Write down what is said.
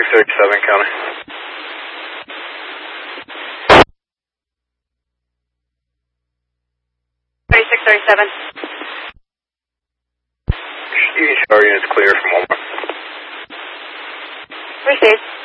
3637 County. EV shower units clear from Walmart. Received.